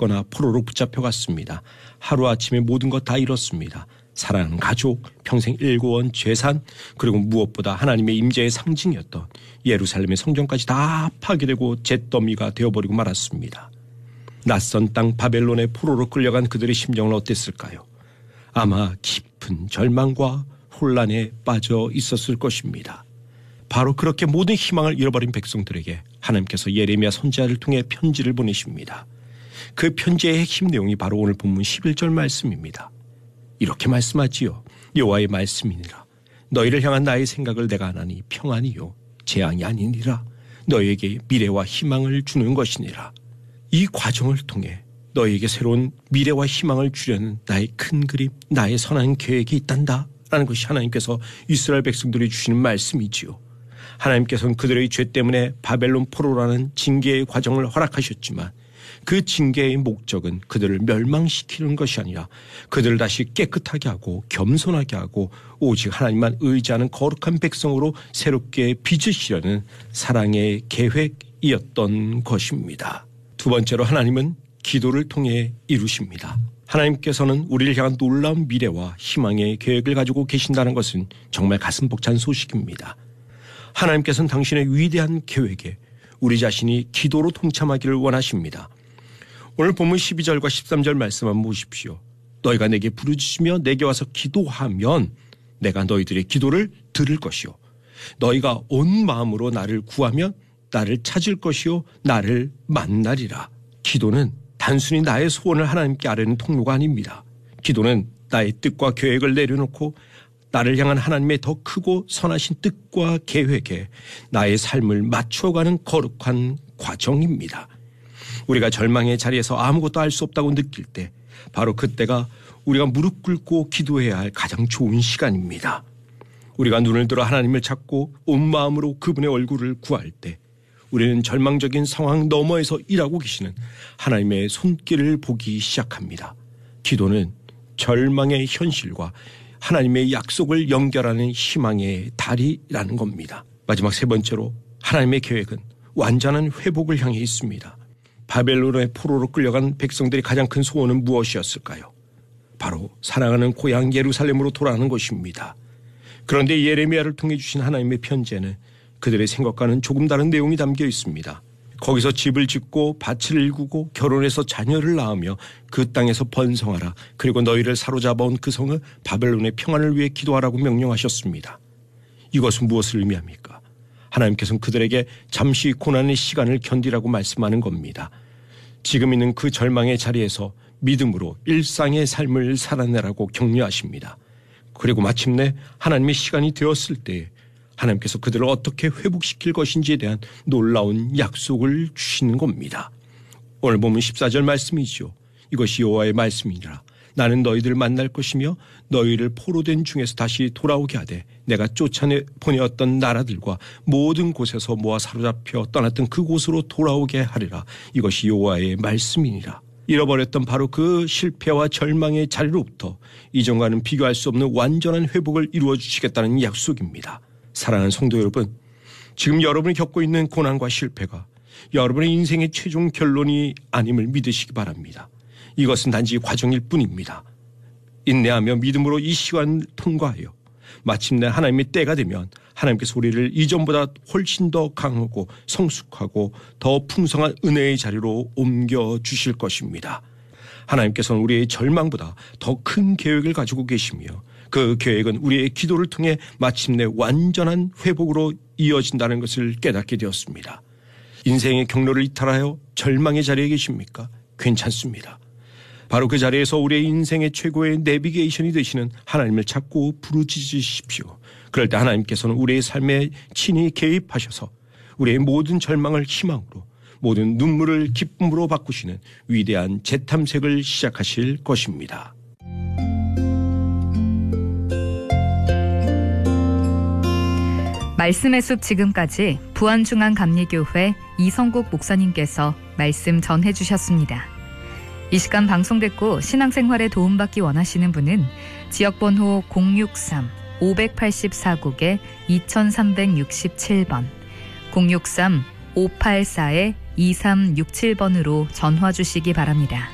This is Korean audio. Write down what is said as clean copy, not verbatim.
죽거나 포로로 붙잡혀갔습니다. 하루아침에 모든 것 다 잃었습니다. 사랑하는 가족, 평생 일궈온 재산, 그리고 무엇보다 하나님의 임재의 상징이었던 예루살렘의 성전까지 다 파괴되고 잿더미가 되어버리고 말았습니다. 낯선 땅 바벨론의 포로로 끌려간 그들의 심정은 어땠을까요? 아마 깊은 절망과 혼란에 빠져 있었을 것입니다. 바로 그렇게 모든 희망을 잃어버린 백성들에게 하나님께서 예레미야 선지자를 통해 편지를 보내십니다. 그 편지의 핵심 내용이 바로 오늘 본문 11절 말씀입니다. 이렇게 말씀하지요. 여호와의 말씀이니라. 너희를 향한 나의 생각을 내가 아나니 평안이요 재앙이 아니니라. 너희에게 미래와 희망을 주는 것이니라. 이 과정을 통해 너희에게 새로운 미래와 희망을 주려는 나의 큰 그림, 나의 선한 계획이 있단다 라는 것이 하나님께서 이스라엘 백성들이 주시는 말씀이지요. 하나님께서는 그들의 죄 때문에 바벨론 포로라는 징계의 과정을 허락하셨지만 그 징계의 목적은 그들을 멸망시키는 것이 아니라 그들을 다시 깨끗하게 하고 겸손하게 하고 오직 하나님만 의지하는 거룩한 백성으로 새롭게 빚으시려는 사랑의 계획이었던 것입니다. 두 번째로 하나님은 기도를 통해 이루십니다. 하나님께서는 우리를 향한 놀라운 미래와 희망의 계획을 가지고 계신다는 것은 정말 가슴 벅찬 소식입니다. 하나님께서는 당신의 위대한 계획에 우리 자신이 기도로 동참하기를 원하십니다. 오늘 본문 12절과 13절 말씀 한번 보십시오. 너희가 내게 부르짖으며 내게 와서 기도하면 내가 너희들의 기도를 들을 것이요. 너희가 온 마음으로 나를 구하면 나를 찾을 것이요 나를 만나리라. 기도는 단순히 나의 소원을 하나님께 아뢰는 통로가 아닙니다. 기도는 나의 뜻과 계획을 내려놓고 나를 향한 하나님의 더 크고 선하신 뜻과 계획에 나의 삶을 맞춰가는 거룩한 과정입니다. 우리가 절망의 자리에서 아무것도 할 수 없다고 느낄 때 바로 그때가 우리가 무릎 꿇고 기도해야 할 가장 좋은 시간입니다. 우리가 눈을 들어 하나님을 찾고 온 마음으로 그분의 얼굴을 구할 때 우리는 절망적인 상황 너머에서 일하고 계시는 하나님의 손길을 보기 시작합니다. 기도는 절망의 현실과 하나님의 약속을 연결하는 희망의 다리라는 겁니다. 마지막 세 번째로 하나님의 계획은 완전한 회복을 향해 있습니다. 바벨론의 포로로 끌려간 백성들의 가장 큰 소원은 무엇이었을까요? 바로 사랑하는 고향 예루살렘으로 돌아가는 것입니다. 그런데 예레미야를 통해 주신 하나님의 편지에는 그들의 생각과는 조금 다른 내용이 담겨 있습니다. 거기서 집을 짓고 밭을 일구고 결혼해서 자녀를 낳으며 그 땅에서 번성하라. 그리고 너희를 사로잡아온 그 성을 바벨론의 평안을 위해 기도하라고 명령하셨습니다. 이것은 무엇을 의미합니까? 하나님께서는 그들에게 잠시 고난의 시간을 견디라고 말씀하는 겁니다. 지금 있는 그 절망의 자리에서 믿음으로 일상의 삶을 살아내라고 격려하십니다. 그리고 마침내 하나님의 시간이 되었을 때 하나님께서 그들을 어떻게 회복시킬 것인지에 대한 놀라운 약속을 주시는 겁니다. 오늘 보면 14절 말씀이죠. 이것이 여호와의 말씀이니라. 나는 너희들을 만날 것이며 너희를 포로된 중에서 다시 돌아오게 하되 내가 쫓아보내었던 나라들과 모든 곳에서 모아 사로잡혀 떠났던 그곳으로 돌아오게 하리라. 이것이 여호와의 말씀이니라. 잃어버렸던 바로 그 실패와 절망의 자리로부터 이전과는 비교할 수 없는 완전한 회복을 이루어 주시겠다는 약속입니다. 사랑하는 성도 여러분, 지금 여러분이 겪고 있는 고난과 실패가 여러분의 인생의 최종 결론이 아님을 믿으시기 바랍니다. 이것은 단지 과정일 뿐입니다. 인내하며 믿음으로 이 시간을 통과하여 마침내 하나님의 때가 되면 하나님께서 우리를 이전보다 훨씬 더 강하고 성숙하고 더 풍성한 은혜의 자리로 옮겨주실 것입니다. 하나님께서는 우리의 절망보다 더 큰 계획을 가지고 계시며 그 계획은 우리의 기도를 통해 마침내 완전한 회복으로 이어진다는 것을 깨닫게 되었습니다. 인생의 경로를 이탈하여 절망의 자리에 계십니까? 괜찮습니다. 바로 그 자리에서 우리의 인생의 최고의 내비게이션이 되시는 하나님을 찾고 부르짖으십시오. 그럴 때 하나님께서는 우리의 삶에 친히 개입하셔서 우리의 모든 절망을 희망으로, 모든 눈물을 기쁨으로 바꾸시는 위대한 재탐색을 시작하실 것입니다. 말씀의 숲 지금까지 부안중앙감리교회 이성국 목사님께서 말씀 전해 주셨습니다. 이 시간 방송됐고 신앙생활에 도움받기 원하시는 분은 지역번호 063-584국에 2367번 063-584-2367번으로 전화 주시기 바랍니다.